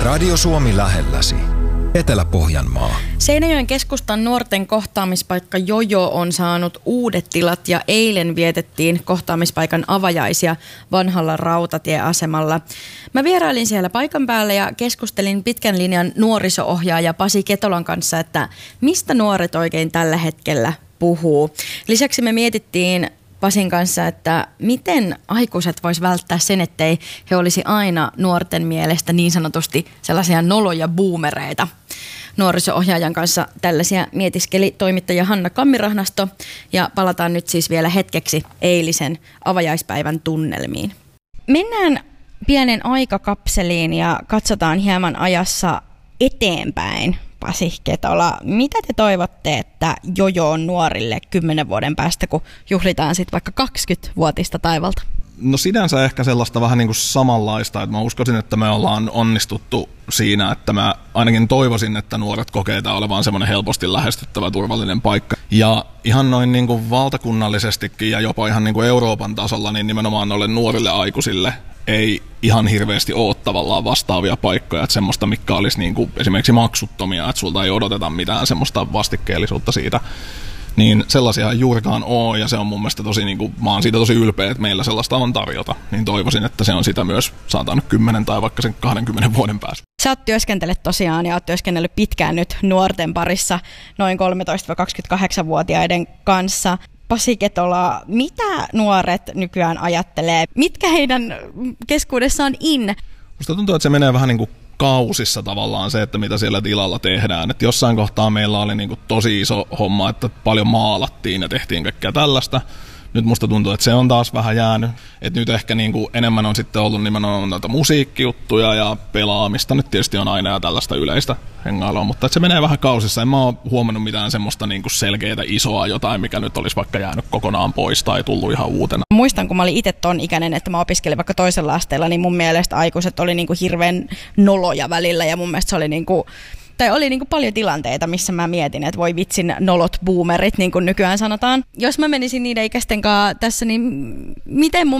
Radio Suomi lähelläsi. Etelä-Pohjanmaa. Seinäjoen keskustan nuorten kohtaamispaikka Jojo on saanut uudet tilat ja eilen vietettiin kohtaamispaikan avajaisia vanhalla rautatieasemalla. Mä vierailin siellä paikan päällä ja keskustelin pitkän linjan nuoriso-ohjaaja Pasi Ketolan kanssa, että mistä nuoret oikein tällä hetkellä puhuu. Lisäksi me mietittiin Pasin kanssa, että miten aikuiset vois välttää sen, ettei he olisi aina nuorten mielestä niin sanotusti sellaisia noloja boomereita. Nuoriso-ohjaajan kanssa tällaisia mietiskeli toimittaja Hanna Kammirahnasto ja palataan nyt siis vielä hetkeksi eilisen avajaispäivän tunnelmiin. Mennään pienen aikakapseliin ja katsotaan hieman ajassa eteenpäin. Pasi Ketola, mitä te toivotte, että Jojo on nuorille 10 vuoden päästä, kun juhlitaan sitten vaikka 20-vuotista taivalta? No sinänsä ehkä sellaista vähän niin kuin samanlaista, että mä uskoisin, että me ollaan onnistuttu siinä, että mä ainakin toivoisin, että nuoret kokee tää olevan semmoinen helposti lähestyttävä turvallinen paikka. Ja ihan noin niin kuin valtakunnallisestikin ja jopa ihan niin kuin Euroopan tasolla, niin nimenomaan noille nuorille aikuisille ei ihan hirveästi ole tavallaan vastaavia paikkoja, että semmoista, mikä olisi niin kuin esimerkiksi maksuttomia, että sulta ei odoteta mitään semmoista vastikkeellisuutta siitä. Niin sellaisia ei juurikaan ole, ja se on mun mielestä tosi, niin kuin, mä oon siitä tosi ylpeä, että meillä sellaista on tarjota. Niin toivoisin, että se on sitä myös, sanotaan nyt 10 tai vaikka sen 20 vuoden päästä. Sä oot työskentelet tosiaan ja oot työskennellyt pitkään nyt nuorten parissa noin 13-28-vuotiaiden kanssa. Pasi Ketola, mitä nuoret nykyään ajattelee? Mitkä heidän keskuudessaan in? Musta tuntuu, että se menee vähän niin kuin kausissa tavallaan se, että mitä siellä tilalla tehdään. Että jossain kohtaa meillä oli niin kuin tosi iso homma, että paljon maalattiin ja tehtiin kaikkea tällaista. Nyt musta tuntuu, että se on taas vähän jäänyt. Että nyt ehkä niin kuin enemmän on sitten ollut nimenomaan noita musiikkijuttuja ja pelaamista. Nyt tietysti on aina ja tällaista yleistä hengailua, mutta että se menee vähän kausissa. En mä ole huomannut mitään semmoista niin kuin selkeää isoa jotain, mikä nyt olisi vaikka jäänyt kokonaan pois tai tullut ihan uutena. Muistan, kun mä olin itse ton ikäinen, että mä opiskelin vaikka toisella asteella, niin mun mielestä aikuiset oli niin kuin hirveän noloja välillä ja mun mielestä se oli niin kuin oli niin kuin paljon tilanteita, missä mä mietin, että voi vitsin nolot boomerit, niin kuin nykyään sanotaan. Jos mä menisin niiden ikäisten kanssa tässä, niin miten mun